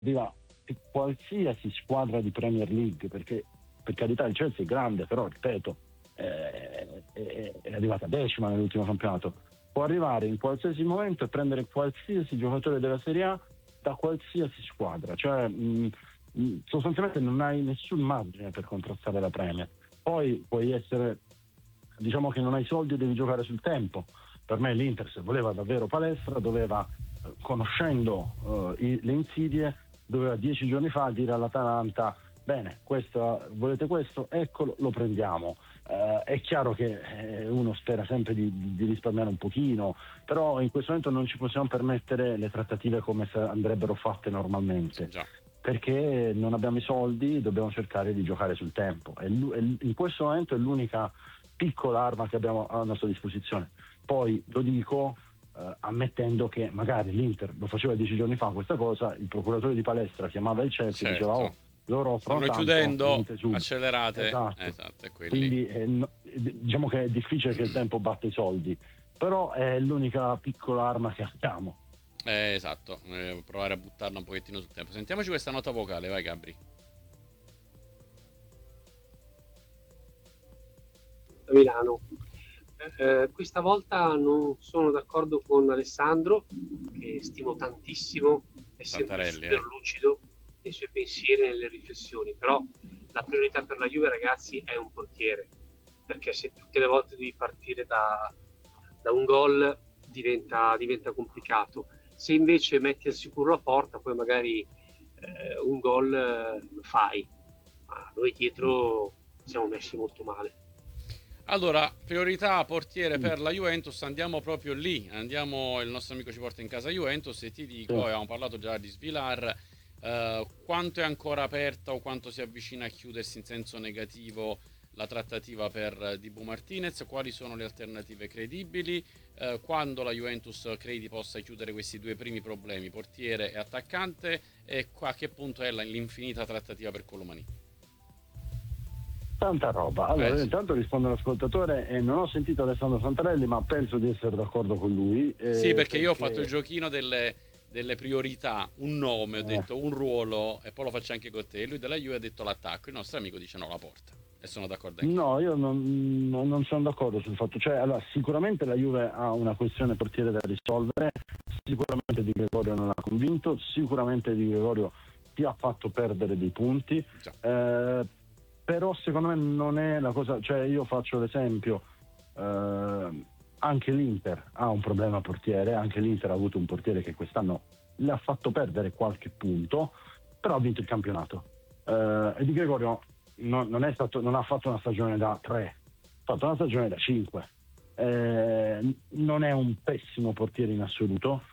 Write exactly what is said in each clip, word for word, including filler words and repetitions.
arriva qualsiasi squadra di Premier League, perché per carità il Chelsea è grande, però ripeto è, è, è arrivata decima nell'ultimo campionato, può arrivare in qualsiasi momento e prendere qualsiasi giocatore della Serie A da qualsiasi squadra, cioè mh, mh, sostanzialmente non hai nessun margine per contrastare la Premier. Poi puoi essere, diciamo che non hai soldi e devi giocare sul tempo. Per me l'Inter, se voleva davvero palestra, doveva, eh, conoscendo uh, i, le insidie, doveva dieci giorni fa dire all'Atalanta: bene, questo, volete questo? Eccolo, lo prendiamo. Uh, è chiaro che eh, uno spera sempre di, di risparmiare un pochino, però in questo momento non ci possiamo permettere le trattative come se andrebbero fatte normalmente. Già. Perché non abbiamo i soldi, dobbiamo cercare di giocare sul tempo. E in questo momento è l'unica piccola arma che abbiamo a nostra disposizione. Poi lo dico eh, ammettendo che magari l'Inter lo faceva dieci giorni fa questa cosa, il procuratore di palestra chiamava il Chelsea e Certo. diceva: oh, loro stanno tanto, chiudendo, accelerate. Esatto. Esatto, è quindi eh, no, diciamo che è difficile che il tempo batta i soldi, però è l'unica piccola arma che abbiamo. Eh, esatto, eh, provare a buttarla un pochettino sul tempo. Sentiamoci questa nota vocale, vai Gabri. Milano. Eh, questa volta non sono d'accordo con Alessandro, che stimo tantissimo, è sempre super eh. lucido nei suoi pensieri e nelle riflessioni, però la priorità per la Juve, ragazzi, è un portiere, perché se tutte le volte devi partire da, da un gol diventa, diventa complicato. Se invece metti al sicuro la porta, poi magari eh, un gol eh, lo fai, ma noi dietro siamo messi molto male. Allora, priorità portiere per la Juventus, andiamo proprio lì, andiamo, il nostro amico ci porta in casa Juventus e ti dico, Sì. abbiamo parlato già di Svilar, eh, quanto è ancora aperta o quanto si avvicina a chiudersi in senso negativo la trattativa per Dibu Martinez, quali sono le alternative credibili, eh, quando la Juventus credi possa chiudere questi due primi problemi, portiere e attaccante, e a che punto è la, l'infinita trattativa per Colomani? Tanta roba. Allora, eh, sì. intanto rispondo all'ascoltatore e non ho sentito Alessandro Santarelli, ma penso di essere d'accordo con lui. Eh, sì, perché, perché io ho fatto il giochino delle, delle priorità, un nome, ho eh. detto un ruolo, e poi lo faccio anche con te. Lui della Juve ha detto l'attacco, il nostro amico dice no, la porta. E sono d'accordo anche No, io non, non, non sono d'accordo sul fatto. Cioè, allora, sicuramente la Juve ha una questione portiere da risolvere, sicuramente Di Gregorio non ha convinto, sicuramente Di Gregorio ti ha fatto perdere dei punti. Eh, però secondo me non è la cosa, cioè io faccio l'esempio, eh, anche l'Inter ha un problema portiere, anche l'Inter ha avuto un portiere che quest'anno le ha fatto perdere qualche punto, però ha vinto il campionato. Eh, e Di Gregorio non, non, è stato, non ha fatto una stagione da tre, ha fatto una stagione da cinque. Eh, non è un pessimo portiere in assoluto.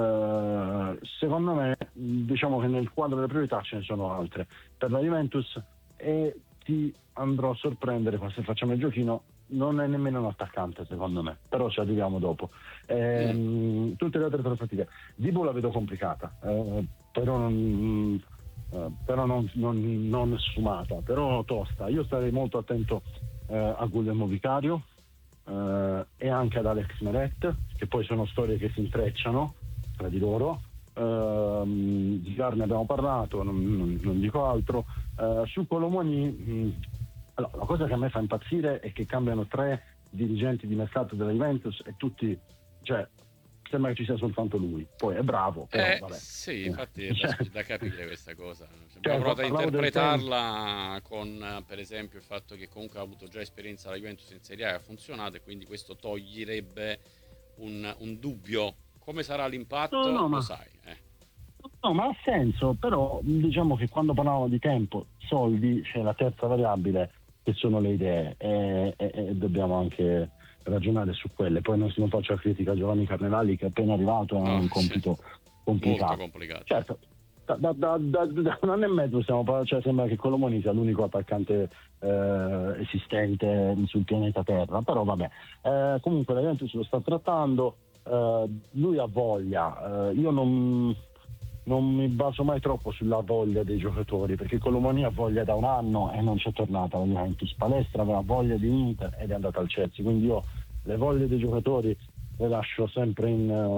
Eh, secondo me, diciamo che nel quadro delle priorità ce ne sono altre per la Juventus, e ti andrò a sorprendere se facciamo il giochino, non è nemmeno un attaccante secondo me, però ci arriviamo dopo. Eh, mm. Tutte le altre trattative Dibu la vedo complicata, eh, però non, eh, però non, non, non sfumata, però tosta. Io starei molto attento eh, a Guglielmo Vicario eh, e anche ad Alex Meret, che poi sono storie che si intrecciano tra di loro. Uh, di Gar ne abbiamo parlato, non, non, non dico altro. Uh, su Colomoni, mh, allora, la cosa che a me fa impazzire è che cambiano tre dirigenti di mercato della Juventus e tutti, cioè, sembra che ci sia soltanto lui. Poi è bravo, però eh, vabbè. sì, infatti è cioè, da, da capire questa cosa. Cioè, Abbiamo provato a interpretarla tempo... con, per esempio, il fatto che comunque ha avuto già esperienza la Juventus in Serie A e ha funzionato, e quindi questo toglierebbe un, un dubbio. Come sarà l'impatto? No, no, lo ma... sai. Eh. No, ma ha senso, però diciamo che quando parlavamo di tempo, soldi, c'è la terza variabile che sono le idee, e, e, e dobbiamo anche ragionare su quelle. Poi non si non faccio la critica a Giovanni Carnevali, che è appena arrivato, ha No, un compito certo. complicato. Molto complicato. Certo, da, da, da, da, da un anno e mezzo stiamo parlando, cioè sembra che Colomoni sia l'unico attaccante eh, esistente sul pianeta Terra, però vabbè. Eh, comunque la Juventus lo sta trattando, eh, lui ha voglia, eh, io non... non mi baso mai troppo sulla voglia dei giocatori, perché Colomoni ha voglia da un anno e non c'è tornata la Juventus. Palestra aveva voglia di Inter ed è andata al Chelsea, quindi io le voglie dei giocatori le lascio sempre in, uh,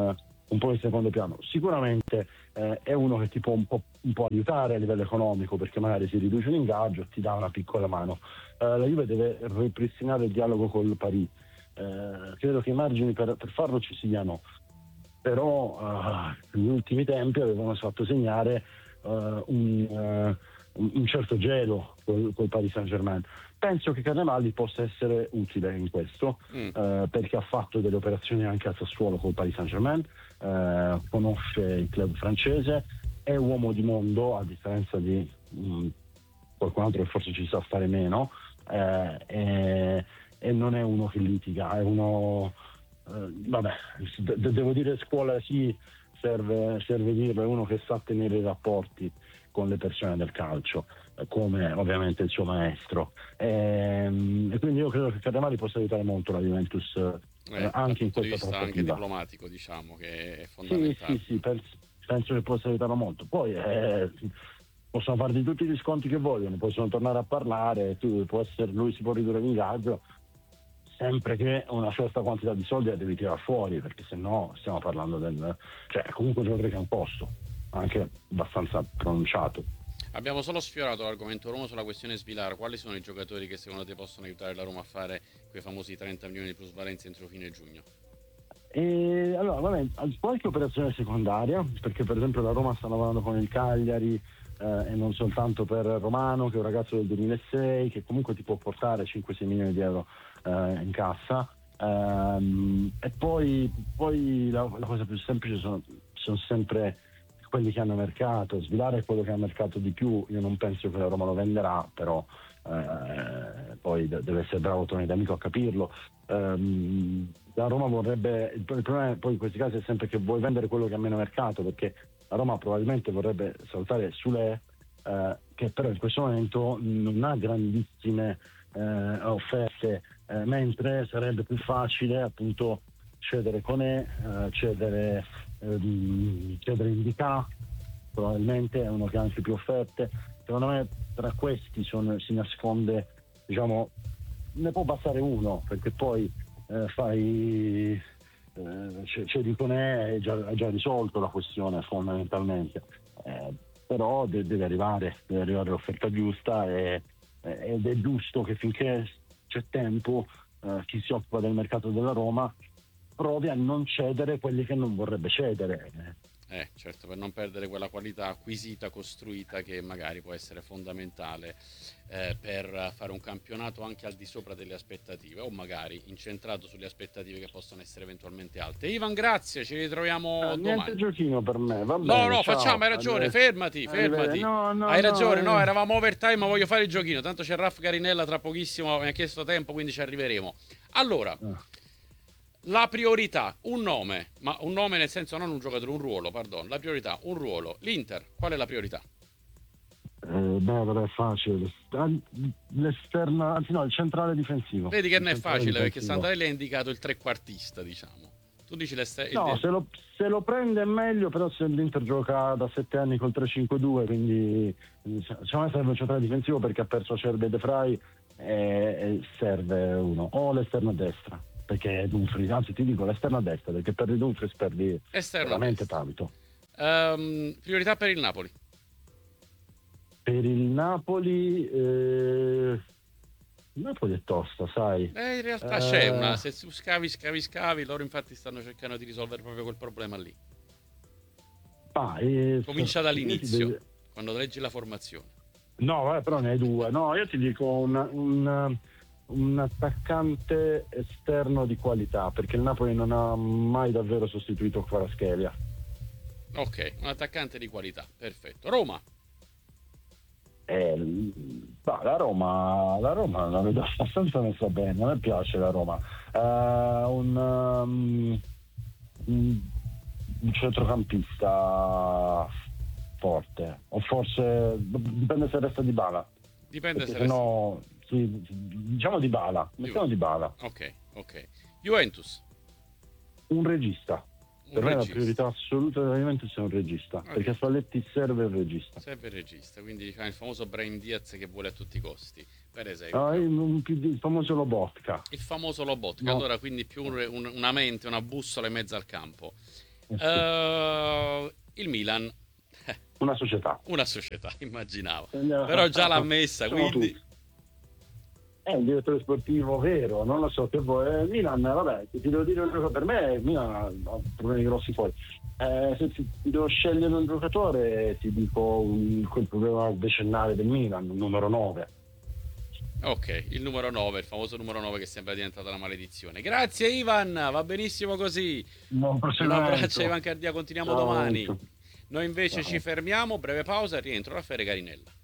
un po' in secondo piano. Sicuramente eh, è uno che ti può un po', un po' aiutare a livello economico, perché magari si riduce l'ingaggio, ti dà una piccola mano. Eh, la Juve deve ripristinare il dialogo col Paris. Eh, credo che i margini per, per farlo ci siano, però uh, negli ultimi tempi avevano fatto segnare uh, un, uh, un certo gelo col, col Paris Saint-Germain. Penso che Carnevali possa essere utile in questo, mm. uh, perché ha fatto delle operazioni anche a Sassuolo col Paris Saint-Germain, uh, conosce il club francese, è uomo di mondo, a differenza di um, qualcun altro che forse ci sa fare meno, uh, e, e non è uno che litiga, è uno... Uh, vabbè, de- devo dire scuola sì, serve, serve dirlo, è uno che sa tenere i rapporti con le persone del calcio, eh, come ovviamente il suo maestro, e, e quindi io credo che Carnevali possa aiutare molto la Juventus, eh, eh, anche in questa di vista trattativa. Anche diplomatico, diciamo, che è fondamentale. Sì, sì, sì, penso, penso che possa aiutarlo molto. Poi eh, possono farti tutti gli sconti che vogliono, possono tornare a parlare, tu, può essere, lui si può ridurre l'ingaggio, sempre che una certa quantità di soldi la devi tirare fuori, perché se no stiamo parlando del... cioè comunque un giocatore che ha un posto, anche abbastanza pronunciato. Abbiamo solo sfiorato l'argomento Roma sulla questione Svilar. Quali sono i giocatori che secondo te possono aiutare la Roma a fare quei famosi trenta milioni di plusvalenza entro fine giugno? E allora, vabbè, qualche operazione secondaria, perché per esempio la Roma sta lavorando con il Cagliari, eh, e non soltanto per Romano, che è un ragazzo del duemilasei, che comunque ti può portare cinque sei milioni di euro eh, in cassa. Um, e poi, poi la, la cosa più semplice sono, sono sempre quelli che hanno mercato. Svilare è quello che ha mercato di più. Io non penso che la Roma lo venderà, però eh, poi deve essere bravo Tony D'Amico a capirlo. Um, la Roma vorrebbe, il problema poi in questi casi è sempre che vuoi vendere quello che ha meno mercato, perché la Roma probabilmente vorrebbe saltare Sule, eh, che però in questo momento non ha grandissime eh, offerte, eh, mentre sarebbe più facile appunto cedere Conè, eh, cedere ehm, cedere Indica, probabilmente è uno che ha anche più offerte. Secondo me tra questi sono, si nasconde, diciamo, ne può bastare uno, perché poi eh, fai eh, cedi Conè, è già, è già risolto la questione fondamentalmente, eh, però de- deve arrivare deve arrivare l'offerta giusta, e, ed è giusto che finché c'è tempo eh, chi si occupa del mercato della Roma provi a non cedere quelli che non vorrebbe cedere. Eh, certo, per non perdere quella qualità acquisita, costruita, che magari può essere fondamentale eh, per fare un campionato anche al di sopra delle aspettative, o magari incentrato sulle aspettative che possono essere eventualmente alte. Ivan, grazie, ci ritroviamo ah, domani. Niente giochino per me, va no, bene. No, no, ciao. facciamo, hai ragione, Adè. fermati, fermati. No, no, hai ragione, no, no, eh. eravamo overtime, ma voglio fare il giochino. Tanto c'è Raff Garinella tra pochissimo, mi ha chiesto tempo, quindi ci arriveremo. Allora... Ah. La priorità, un nome, ma un nome nel senso non un giocatore, un ruolo, pardon. La priorità, un ruolo. L'Inter, qual è la priorità? Eh, beh, però è facile. L'esterna, anzi no, il centrale difensivo. Vedi che il non è facile, difensivo. perché Santarelli ha indicato il trequartista, diciamo. Tu dici l'ester- No, il... se lo, se lo prende è meglio, però se l'Inter gioca da sette anni col tre cinque due, quindi secondo me serve un centrale difensivo, perché ha perso Acerbi e De Vrij, e, e serve uno. O l'esterno a destra, perché Dumfries, anzi ti dico l'esterno a destra, perché perdi Dumfries perdi Esterno veramente tanto. Um, priorità per il Napoli? Per il Napoli eh, il Napoli è tosta, sai. Eh, in realtà eh, c'è una, se tu scavi, scavi, scavi, loro infatti stanno cercando di risolvere proprio quel problema lì. ah, eh, Comincia dall'inizio, devi... quando leggi la formazione. No, vabbè, però ne hai due. No, io ti dico una, un, un attaccante esterno di qualità, perché il Napoli non ha mai davvero sostituito Kvaratskhelia. Ok, un attaccante di qualità, perfetto. Roma? Eh, bah, la Roma la Roma la vedo abbastanza messa bene, a me piace la Roma. Uh, un, um, un centrocampista forte, o forse dipende se resta Dybala. Dipende perché se se resta... no sì, diciamo Dybala, mettiamo Dybala. Ok, ok. Juventus? Un regista. Un Per me regista. la priorità assoluta della Juventus è un regista, okay. Perché a Spalletti serve il regista. Serve il regista, quindi diciamo, il famoso Brahim Diaz che vuole a tutti i costi, per esempio. Ah, il, il famoso Lobotka. Il famoso Lobotka, no. Allora quindi più un, un, una mente, una bussola in mezzo al campo. Uh, il Milan. Una società. Una società, immaginavo. Andiamo. Però già l'ha messa, Siamo quindi... tutti. È un direttore sportivo vero, non lo so che voi. Eh, Milan, vabbè, ti devo dire una cosa, per me Milan ha problemi grossi poi. Eh, se ti, ti devo scegliere un giocatore, ti dico un, quel problema decennale del Milan, numero nove. Ok, il numero nove, il famoso numero nove che sembra diventata una maledizione. Grazie Ivan, va benissimo così. Un abbraccio Ivan Cardia, continuiamo Ciao. domani. Noi invece Ciao. ci fermiamo, breve pausa e rientro Raffaele Garinella.